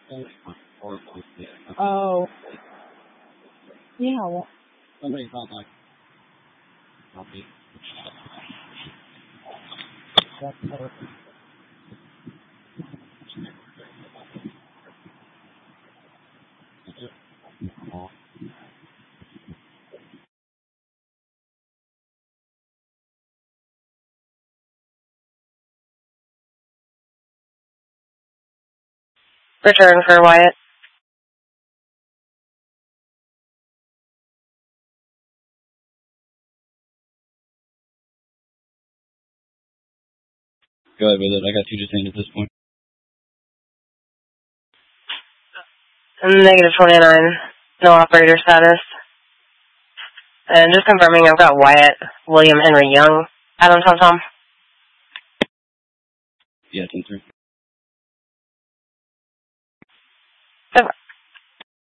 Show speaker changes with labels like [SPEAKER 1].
[SPEAKER 1] 哦，你好啊。
[SPEAKER 2] Return for Wyatt.
[SPEAKER 3] Go ahead with it. I got 2 detained at this point.
[SPEAKER 2] Negative 29. No operator status. And just confirming I've got Wyatt, William Henry Young, Adam Tom.
[SPEAKER 3] Yeah, 10-3.